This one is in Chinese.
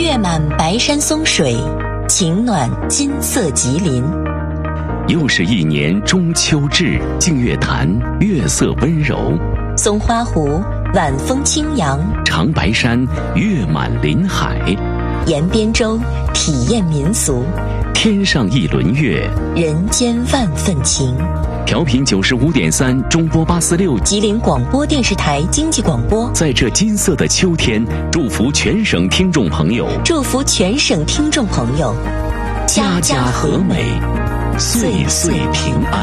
月满白山松水，晴暖金色吉林。 又是一年中秋至，净月潭月色温柔， 松花湖晚风轻扬， 长白山月满林海， 沿边洲体验民俗， 天上一轮月， 人间万份情。 调频95.3中波846 吉林广播电视台经济广播， 在这金色的秋天，祝福全省听众朋友， 祝福全省听众朋友， 家家和美，岁岁平安。